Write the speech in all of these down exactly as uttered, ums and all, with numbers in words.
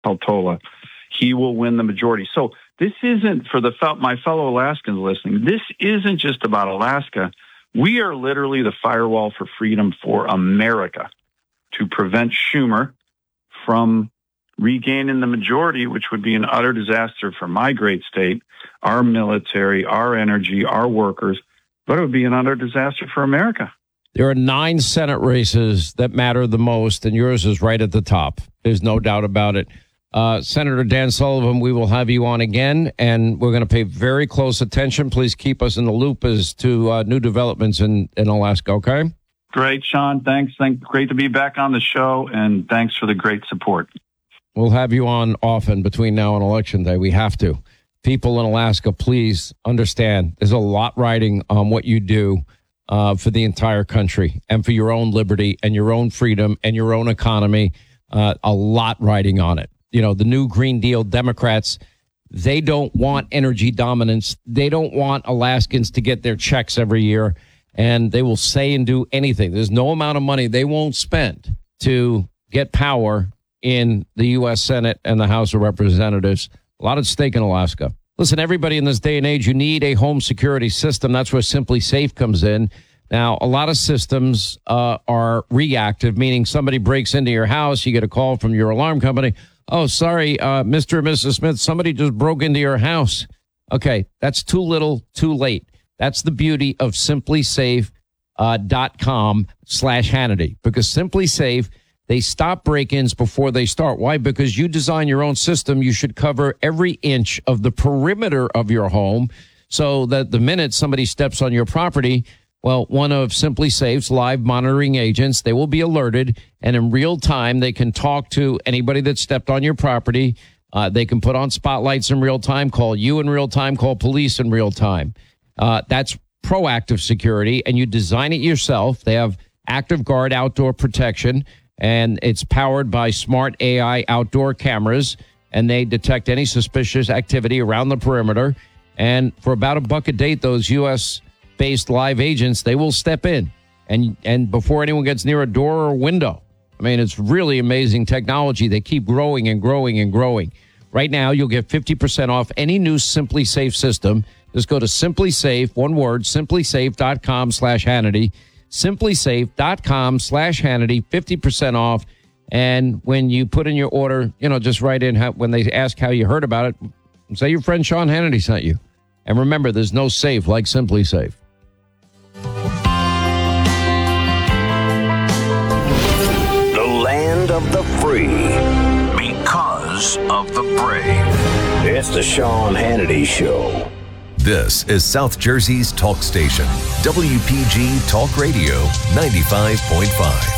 Peltola. He will win the majority. So this isn't, for the my fellow Alaskans listening, this isn't just about Alaska. We are literally the firewall for freedom for America to prevent Schumer from regaining the majority, which would be an utter disaster for my great state, our military, our energy, our workers, but it would be an utter disaster for America. There are nine Senate races that matter the most, and yours is right at the top. There's no doubt about it. Uh, Senator Dan Sullivan, we will have you on again, and we're going to pay very close attention. Please keep us in the loop as to uh, new developments in, in Alaska, okay? Great, Sean. Thanks. Thank, great to be back on the show, and thanks for the great support. We'll have you on often between now and Election Day. We have to. People in Alaska, please understand there's a lot riding on what you do uh, for the entire country and for your own liberty and your own freedom and your own economy. Uh, a lot riding on it. You know, the new Green Deal Democrats, they don't want energy dominance. They don't want Alaskans to get their checks every year, and they will say and do anything. There's no amount of money they won't spend to get power in the U S Senate and the House of Representatives. A lot at stake in Alaska. Listen, everybody in this day and age, you need a home security system. That's where Simply Safe comes in. Now, a lot of systems uh, are reactive, meaning somebody breaks into your house, you get a call from your alarm company. Oh, sorry, uh, Mister and Missus Smith, somebody just broke into your house. Okay, that's too little, too late. That's the beauty of simply safe dot com uh, slash Hannity, because Simply Safe, they stop break-ins before they start. Why? Because you design your own system. You should cover every inch of the perimeter of your home so that the minute somebody steps on your property, well, one of Simply Safe's live monitoring agents, they will be alerted, and in real time, they can talk to anybody that stepped on your property. Uh, they can put on spotlights in real time, call you in real time, call police in real time. Uh, that's proactive security, and you design it yourself. They have Active Guard outdoor protection, and it's powered by smart A I outdoor cameras, and they detect any suspicious activity around the perimeter. And for about a buck a date, those U S based live agents, they will step in and and before anyone gets near a door or a window. I mean, it's really amazing technology. They keep growing and growing and growing. Right now, you'll get fifty percent off any new Simply Safe system. Just go to Simply Safe, one word, simply safe dot com slash Hannity, simply safe dot com slash Hannity, fifty percent off. And when you put in your order, you know, just write in how, when they ask how you heard about it, say your friend Sean Hannity sent you. And remember, there's no safe like Simply Safe. Of the free, because of the brave. It's the Sean Hannity Show. This is South Jersey's talk station, W P G Talk Radio ninety-five point five.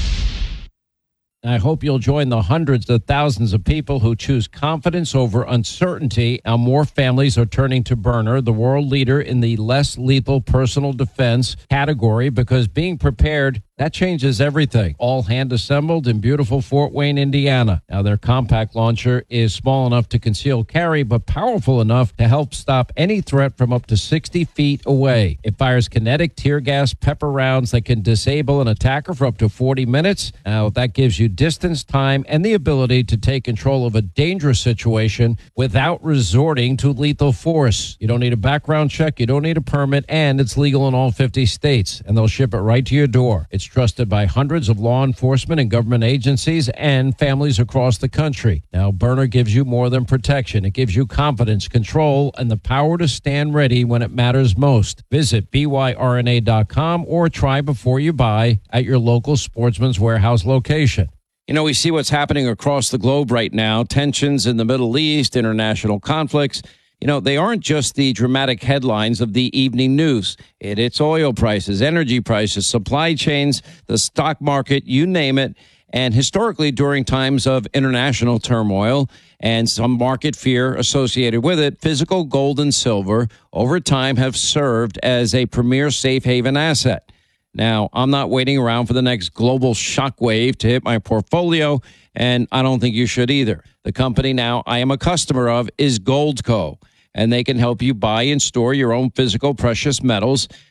I hope you'll join the hundreds of thousands of people who choose confidence over uncertainty. Now, more families are turning to Byrna, the world leader in the less lethal personal defense category, because being prepared, that changes everything. All hand assembled in beautiful Fort Wayne, Indiana. Now, their compact launcher is small enough to conceal carry, but powerful enough to help stop any threat from up to sixty feet away. It fires kinetic tear gas pepper rounds that can disable an attacker for up to forty minutes. Now, that gives you distance, time, and the ability to take control of a dangerous situation without resorting to lethal force. You don't need a background check, you don't need a permit, and it's legal in all fifty states, and they'll ship it right to your door. It's trusted by hundreds of law enforcement and government agencies and families across the country. Now, Byrna gives you more than protection. It gives you confidence, control, and the power to stand ready when it matters most. Visit B Y R N A dot com or try before you buy at your local Sportsman's Warehouse location. You know, we see what's happening across the globe right now, tensions in the Middle East, international conflicts. You know, they aren't just the dramatic headlines of the evening news. It, it's oil prices, energy prices, supply chains, the stock market, you name it. And historically, during times of international turmoil and some market fear associated with it, physical gold and silver over time have served as a premier safe haven asset. Now, I'm not waiting around for the next global shockwave to hit my portfolio, and I don't think you should either. The company now I am a customer of is Goldco, and they can help you buy and store your own physical precious metals.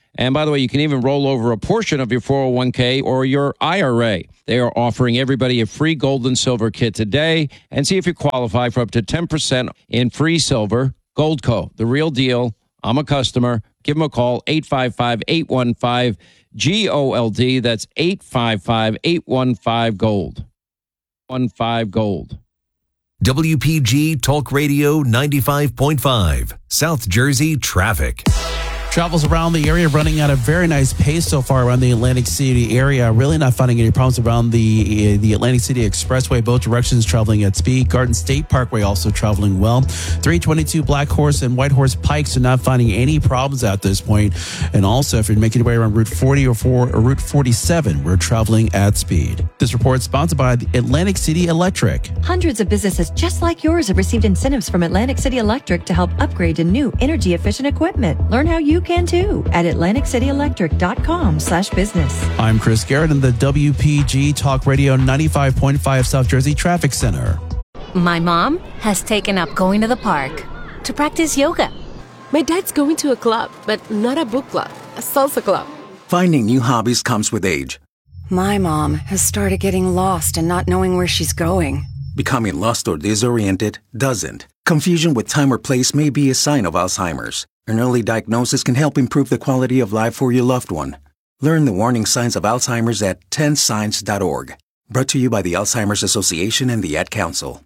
And by the way, you can even roll over a portion of your four oh one k or your I R A. They are offering everybody a free gold and silver kit today, and see if you qualify for up to ten percent in free silver. Goldco, the real deal. I'm a customer. Give them a call, eight five five, eight one five, G O L D. That's eight five five, eight one five, GOLD. one five GOLD. W P G Talk Radio ninety-five point five, South Jersey traffic. Travels around the area running at a very nice pace so far around the Atlantic City area. Really not finding any problems around the the Atlantic City Expressway. Both directions traveling at speed. Garden State Parkway also traveling well. three twenty-two Black Horse and White Horse Pikes are not finding any problems at this point. And also, if you're making your way around Route forty or, four, or Route forty-seven, we're traveling at speed. This report is sponsored by the Atlantic City Electric. Hundreds of businesses just like yours have received incentives from Atlantic City Electric to help upgrade to new energy-efficient equipment. Learn how you can too at atlantic city electric dot com slash business. I'm Chris Garrett in the W P G Talk Radio ninety-five point five South Jersey Traffic Center. My mom has taken up going to the park to practice yoga. My dad's going to a club, but not a book club, a salsa club. Finding new hobbies comes with age. My mom has started getting lost and not knowing where she's going. Becoming lost or disoriented doesn't. Confusion with time or place may be a sign of Alzheimer's. An early diagnosis can help improve the quality of life for your loved one. Learn the warning signs of Alzheimer's at ten signs dot org. Brought to you by the Alzheimer's Association and the Ad Council.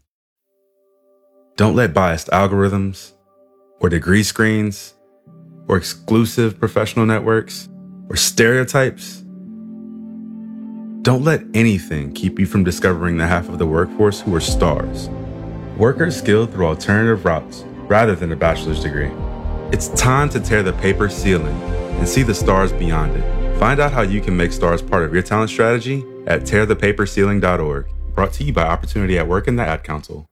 Don't let biased algorithms, or degree screens, or exclusive professional networks, or stereotypes. Don't let anything keep you from discovering the half of the workforce who are stars. Workers skilled through alternative routes rather than a bachelor's degree. It's time to tear the paper ceiling and see the stars beyond it. Find out how you can make stars part of your talent strategy at tear the paper ceiling dot org. Brought to you by Opportunity at Work and the Ad Council.